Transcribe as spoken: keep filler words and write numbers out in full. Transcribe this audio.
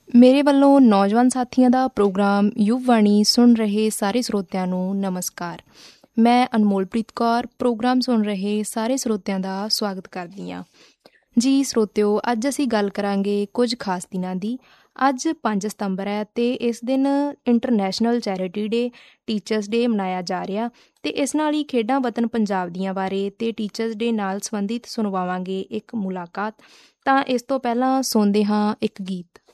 ਮੇਰੇ ਵੱਲੋਂ ਨੌਜਵਾਨ ਸਾਥੀਆਂ ਦਾ ਪ੍ਰੋਗਰਾਮ ਯੁਵਵਾਣੀ ਸੁਣ ਰਹੇ ਸਾਰੇ ਸਰੋਤਿਆਂ ਨੂੰ ਨਮਸਕਾਰ। ਮੈਂ ਅਨਮੋਲਪ੍ਰੀਤ ਕੌਰ ਪ੍ਰੋਗਰਾਮ ਸੁਣ ਰਹੇ ਸਾਰੇ ਸਰੋਤਿਆਂ ਦਾ ਸਵਾਗਤ ਕਰਦੀ ਹਾਂ। ਜੀ ਸਰੋਤਿਓ, ਅੱਜ ਅਸੀਂ ਗੱਲ ਕਰਾਂਗੇ ਕੁਝ ਖਾਸ ਦਿਨਾਂ ਦੀ। ਅੱਜ ਪੰਜ ਸਤੰਬਰ ਹੈ ਅਤੇ ਇਸ ਦਿਨ ਇੰਟਰਨੈਸ਼ਨਲ ਚੈਰਿਟੀ ਡੇ, ਟੀਚਰਸ ਡੇ ਮਨਾਇਆ ਜਾ ਰਿਹਾ ਅਤੇ ਇਸ ਨਾਲ ਹੀ ਖੇਡਾਂ ਵਤਨ ਪੰਜਾਬ ਦੀਆਂ ਬਾਰੇ ਅਤੇ ਟੀਚਰਸ ਡੇ ਨਾਲ ਸੰਬੰਧਿਤ ਸੁਣਵਾਵਾਂਗੇ ਇੱਕ ਮੁਲਾਕਾਤ। ਤਾਂ ਇਸ ਤੋਂ ਪਹਿਲਾਂ ਸੁਣਦੇ ਹਾਂ ਇੱਕ ਗੀਤ।